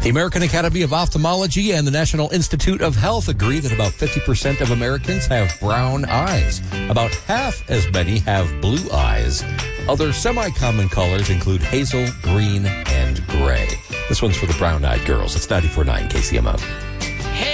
The American Academy of Ophthalmology and the National Institute of Health agree that about 50% of Americans have brown eyes. About half as many have blue eyes. Other semi-common colors include hazel, green, and gray. This one's for the brown-eyed girls. It's 94.9 KCMO.